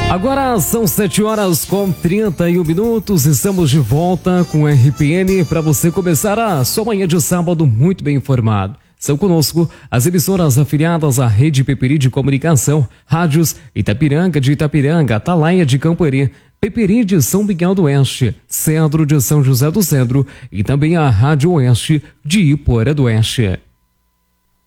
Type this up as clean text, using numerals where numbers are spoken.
Agora são 7h31. Estamos de volta com o RPN para você começar a sua manhã de sábado muito bem informado. São conosco as emissoras afiliadas à Rede Peperi de Comunicação, rádios Itapiranga de Itapiranga, Atalaia de Campari, Peperi de São Miguel do Oeste, Cedro de São José do Cedro e também a Rádio Oeste de Iporã do Oeste.